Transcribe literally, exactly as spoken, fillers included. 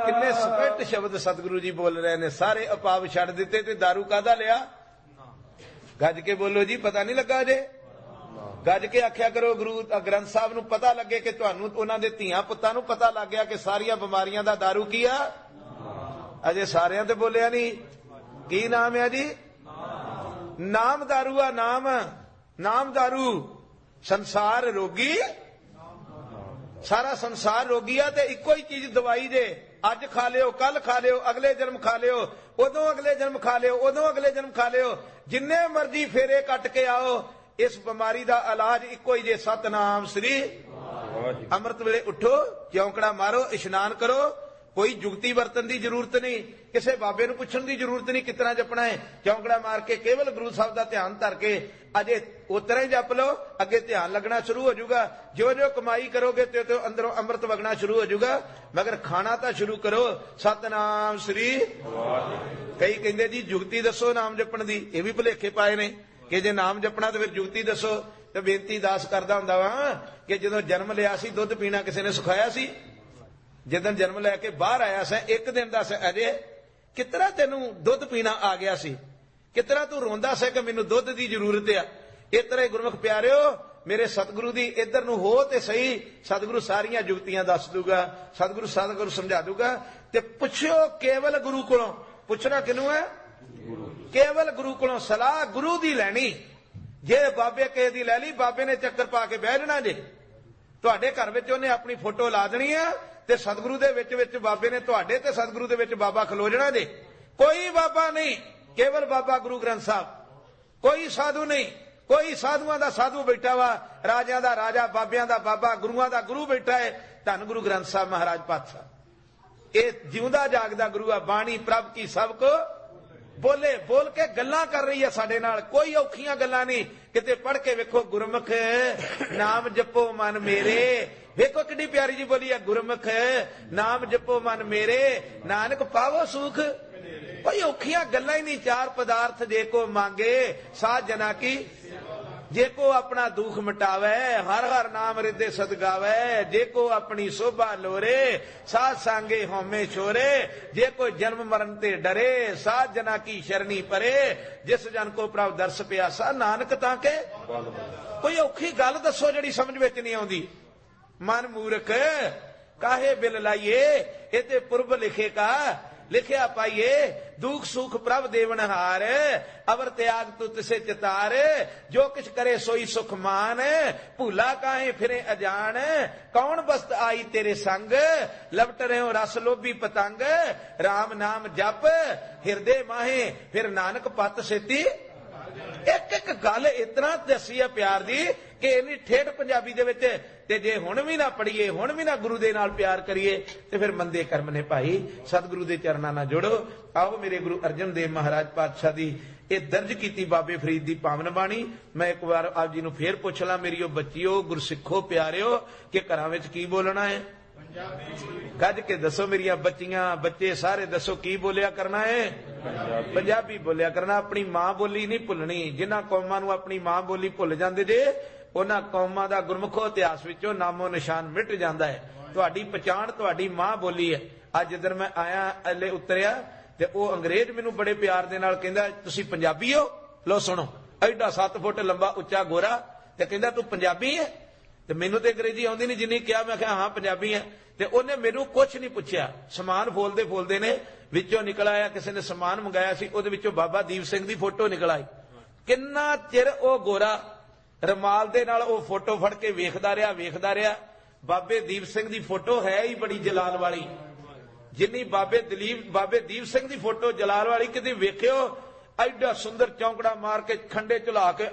किन्ने स्पष्ट शब्द सतगुरु जी बोल रहे ने। सारे अपाव छड़ दिते ते दारू कादा लिया? गज के बोलो जी, पता नहीं लगा जे? गज के आख्या करो गुरु ग्रंथ साहब नूं पता लगे कि तुहानूं उन्हां दे धीआं पुत्तां नूं पता लग गया कि सारियां बीमारियां दा दारू की आ? अजे सारियां ते बोलिया नहीं। की नाम है जी? नाम दारू आ। नाम नाम दारू। संसार रोगी, सारा संसार रोगी आ। ते इको ही चीज दवाई जे। अज खा लियो, कल खा लियो, अगले जन्म खा लियो, उदों अगले जन्म खा लियो, उदों अगले जन्म खा लियो, जिन्ने मर्जी फेरे कट के आओ, इस बीमारी का इलाज इको ही जे। सतनाम श्री। अमृत वेले उठो, चौंकड़ा मारो, इशनान करो, कोई जुगती वरतन की जरूरत नहीं, किसी बाबे नूं पुछण की जरूरत नहीं कितना जपना है। चौंकड़ा मार के केवल गुरु साहब का ध्यान धर के अजे उतरा ही जप लो, अगे ध्यान लगना शुरू हो जाऊगा। जो जो कमाई करोगे तो तो अंदरों अमृत वगना शुरू हो जाऊगा। मगर खाना तो शुरू करो सतनाम श्री। कई कहते जी जुगती दसो नाम जपण दी, ये भी भुलेखे पाए ने कि जे नाम जपना तो फिर जुगती दसो। तो बेनती दास करदा हुंदा वा कि जदों जन्म लिया सी दुध पीना किसी ने सिखाया सी? जिदन जन्म लैके बाहर आया सा एक दिन दस अजे कितना तेनू दुध पीना आ गया सी, कितना तू रोंदा सा कि मैनू दुध की जरूरत है। इस तरह गुरमुख प्यारिओ मेरे सतगुरु दी इधर नूं हो ते सही, सतगुरु सारियां जुगतियां दस दूगा, सतगुरु सतगुरु समझा दूगा। ते पुछो केवल गुरु कोलों। पुछना किनू है? केवल गुरु कोलों सलाह गुरु दी लैनी। जे बाबे किसे दी लै ली, बाबे ने चक्कर पा के बह जाना जे। तुहाडे घर विच उहने अपनी फोटो ला देनी है ते सतगुरु दे विच विच बाबे ने तुहाडे ते सतगुरु दे विच बाबा खलो जाना जे। कोई बाबा नहीं, केवल बाबा गुरु ग्रंथ साहब। कोई साधु नहीं, कोई साधुआं दा साधु बैठा वा, राजियां दा राजा, बाबियां दा बाबा, गुरुआं दा गुरु बैठा है। धन गुरु ग्रंथ साहब महाराज पातशाह ये जिउंदा जागदा गुरु आ। बाणी प्रभ की सबको बोले, बोल के गल्लां कर रही है साडे नाल। कोई औखियां गल्लां नहीं। किते पढ़ के वेखो गुरमुख नाम जपो मन मेरे। वेखो कितनी प्यारी जी बोली है, गुरमुख नाम जपो मन मेरे, नानक पावो सुख। कोई औखियां गल्लां ही नहीं। चार पदार्थ जे को मांगे साध जना की, जे को अपना दुख मिटावे हर हर नाम रिदे सद गावे, जे को अपनी शोभा लोरे साध सांगे होमे छोरे, जे को जन्म मरण ते डरे साध जना की शरणी परे, जिस जन को प्रभ दर्श प्यासा नानक ताके। कोई औखी गल दसो जिहड़ी समझ विच नहीं आउंदी। मन मूर्ख काहे बिल लाइए, इते पूर्व लिखे का लिखिया पाइए, दुख सुख प्रभ देवनहार, अवर त्याग तू तिसे चितार, जो किछ करे सोई सुख मान, भूला काहे फिरे अजान, कौन बस्त आई तेरे संग, लपट रहे हो रस लोभी पतंग, राम नाम जप हिरदे माहे, फिर नानक पत सेती। एक एक गल इतना दसी है प्यार दी कि इन्नी ठेठ पंजाबी दे विच ते जे हुण भी ना पढ़ीए, हुण भी ना गुरु दे नाल प्यार करिए ते फिर मंदे कर्म ने भाई। सतगुरु दे चरणां नाल जुड़ो। आओ मेरे गुरु अर्जन देव महाराज पातशाह दी ये दर्ज कीती बाबे फरीद दी पावन बाणी मैं एक बार आप जी नूं फेर पुछ ला, मेरियो बच्चियो गुरसिखो प्यारिओ कि घरां विच की बोलना है? कज के दसो मेरिया बच्चियां बच्चे सारे दसो की बोलिया करना है? पंजाबी बोलिया करना। अपनी मां बोली नहीं भुलनी। जिन्हां कौमां नूं अपनी मां बोली भुल जांदे जे उन्हां कौमां दा गुरमुखो इतिहास विचों नामो निशान मिट जांदा है। तुहाडी पहचान तुहाडी मां बोली है। अज जिधर मैं आया अले उतरिया ते ओ अंग्रेज मैनूं बड़े प्यार दे नाल कहंदा तुसीं पंजाबी हो? लो सुनो, एडा सत्त फुट लंबा उच्चा गोरा ते कहंदा तू पंजाबी है? ते मैनूं ते अंग्रेजी आउंदी नहीं, जिन्नी कहा मैं कहा हाँ पंजाबी है। ते उन्हें मैनूं कुछ नहीं पुछया। समान फोलदे फोलदे ने विचों निकल आया, किसी ने समान मंगाया सी, उहदे विचों बाबा दीप सिंह दी फोटो निकल आई। किन्ना चिर ओ गोरा रमाल दे नाल ओ फोटो फड़ के वेखदा रहा वेखदा रहा। बाबे दीप सिंह दी फोटो है ही बड़ी जलाल वाली। जिन्नी बाबे दलीप बाबे दीप सिंह दी फोटो जलाल वाली कदी वेखियो? एडा सुंदर चौंकड़ा मार के खंडे चला के